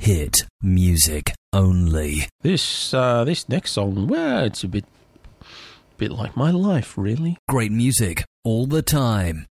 hit music only. This next song, well, it's a bit like my life, really. Great music all the time.